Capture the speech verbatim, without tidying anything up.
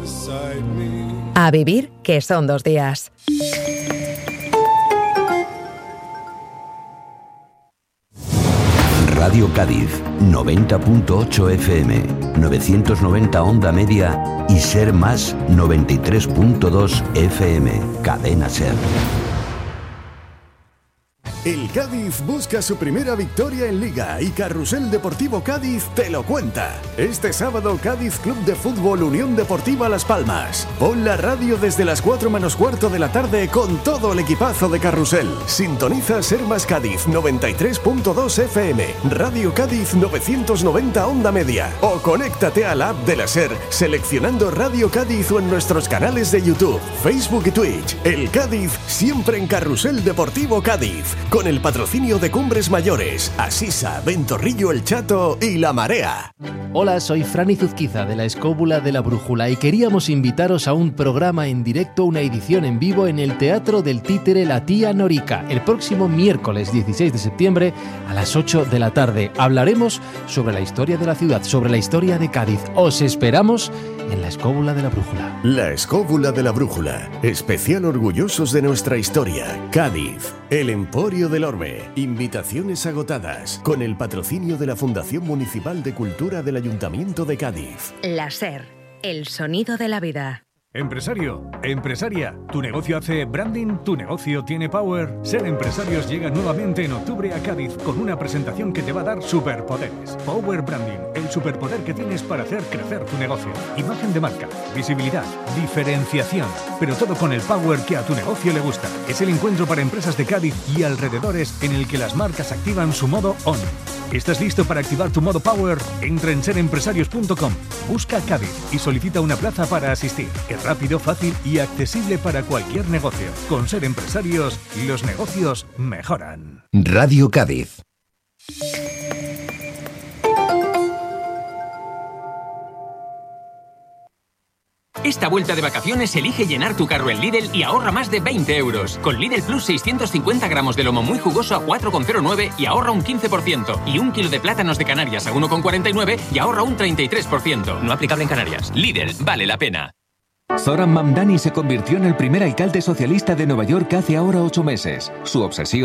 A vivir, que son dos días. Radio Cádiz, noventa punto ocho F M, novecientos noventa onda media y Ser Más noventa y tres punto dos F M, Cadena Ser. El Cádiz busca su primera victoria en Liga y Carrusel Deportivo Cádiz te lo cuenta. Este sábado Cádiz Club de Fútbol Unión Deportiva Las Palmas. Pon la radio desde las cuatro menos cuarto de la tarde con todo el equipazo de Carrusel. Sintoniza Ser Más Cádiz noventa y tres punto dos F M, Radio Cádiz novecientos noventa onda media o conéctate a la app de la Ser seleccionando Radio Cádiz o en nuestros canales de YouTube, Facebook y Twitch. El Cádiz siempre en Carrusel Deportivo Cádiz. Con el patrocinio de Cumbres Mayores, Asisa, Ventorrillo El Chato y La Marea. Hola, soy Franny Zuzquiza de la Escóbula de la Brújula y queríamos invitaros a un programa en directo, una edición en vivo en el Teatro del Títere La Tía Norica, el próximo miércoles dieciséis de septiembre a las ocho de la tarde. Hablaremos sobre la historia de la ciudad, sobre la historia de Cádiz. Os esperamos en la Escóbula de la Brújula. La Escóbula de la Brújula, especial orgullosos de nuestra historia. Cádiz, el Emporio del Orme. Invitaciones agotadas. Con el patrocinio de la Fundación Municipal de Cultura del Ayuntamiento de Cádiz. La Ser, el sonido de la vida. Empresario, empresaria, ¿tu negocio hace branding? ¿Tu negocio tiene power? Ser Empresarios llega nuevamente en octubre a Cádiz con una presentación que te va a dar superpoderes. Power Branding, el superpoder que tienes para hacer crecer tu negocio. Imagen de marca, visibilidad, diferenciación, pero todo con el power que a tu negocio le gusta. Es el encuentro para empresas de Cádiz y alrededores en el que las marcas activan su modo on. ¿Estás listo para activar tu modo power? Entra en ser empresarios punto com, busca Cádiz y solicita una plaza para asistir. Es rápido, fácil y accesible para cualquier negocio. Con Ser Empresarios, los negocios mejoran. Radio Cádiz. Esta vuelta de vacaciones elige llenar tu carro en Lidl y ahorra más de veinte euros. Con Lidl Plus seiscientos cincuenta gramos de lomo muy jugoso a cuatro coma cero nueve y ahorra un quince por ciento. Y un kilo de plátanos de Canarias a uno coma cuarenta y nueve y ahorra un treinta y tres por ciento. No aplicable en Canarias. Lidl, vale la pena. Zoran Mamdani se convirtió en el primer alcalde socialista de Nueva York hace ahora ocho meses. Su obsesión